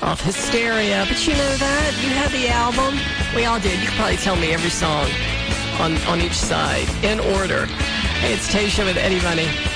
off Hysteria. But you know that? You had the album? We all did. You could probably tell me every song on each side in order. Hey, it's Taysha with Eddie Money.